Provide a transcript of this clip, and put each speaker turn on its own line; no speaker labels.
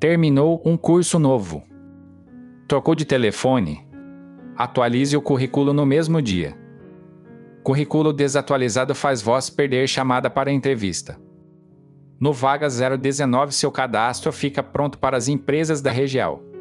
Terminou um curso novo. Trocou de telefone? Atualize o currículo no mesmo dia. Currículo desatualizado faz voz perder chamada para entrevista. No Vaga 019, seu cadastro fica pronto para as empresas da região.